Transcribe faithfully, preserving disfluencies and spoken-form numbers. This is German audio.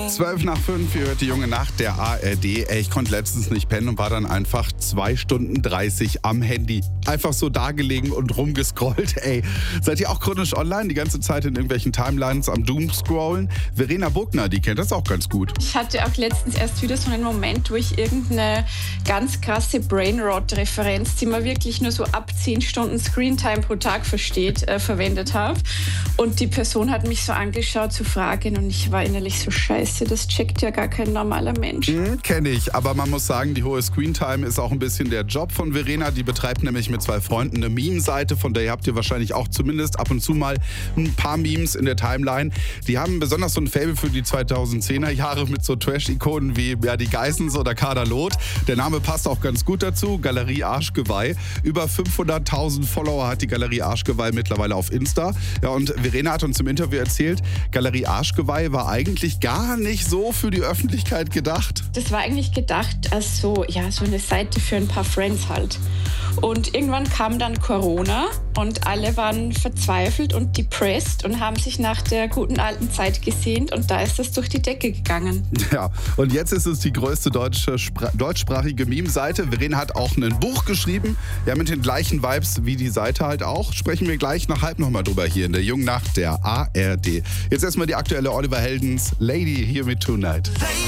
Zwölf nach fünf, ihr hört die junge Nacht der A R D. Ey, ich konnte letztens nicht pennen und war dann einfach zwei Stunden dreißig am Handy. Einfach so dagelegen und rumgescrollt. Ey, seid ihr auch chronisch online? Die ganze Zeit in irgendwelchen Timelines am Doomscrollen? Verena Buckner, die kennt das auch ganz gut. Ich hatte auch letztens erst wieder so einen Moment, wo ich irgendeine ganz krasse Brainrot-Referenz, die man wirklich nur so ab zehn Stunden Screentime pro Tag versteht, äh, verwendet habe. Und die Person hat mich so angeschaut zu fragen und ich war innerlich so scheiße, das checkt ja gar kein normaler Mensch. Mhm, kenne ich, aber man muss sagen, die hohe Screentime ist auch ein bisschen der Job von Verena. Die betreibt nämlich mit zwei Freunden eine Meme-Seite, von der habt ihr wahrscheinlich auch zumindest ab und zu mal ein paar Memes in der Timeline. Die haben besonders so ein Faible für die zweitausendzehner Jahre mit so Trash-Ikonen wie ja, die Geissens oder Kader Loth. Der Name passt auch ganz gut dazu, Galerie Arschgeweih. Über fünfhunderttausend Follower hat die Galerie Arschgeweih mittlerweile auf Insta. Ja, und Verena hat uns im Interview erzählt, Galerie Arschgeweih war eigentlich gar nicht so für die Öffentlichkeit gedacht. Das war eigentlich gedacht als so, ja, so eine Seite für ein paar Friends halt. Und irgendwann kam dann Corona und alle waren verzweifelt und depressed und haben sich nach der guten alten Zeit gesehnt und da ist das durch die Decke gegangen. Ja, und jetzt ist es die größte deutsche, deutschsprachige Meme-Seite. Verena hat auch ein Buch geschrieben, ja, mit den gleichen Vibes wie die Seite halt auch. Sprechen wir gleich nach halb nochmal drüber hier in der jungen Nacht der A R D. Jetzt erstmal die aktuelle Oliver Heldens Lady Hear Me Tonight.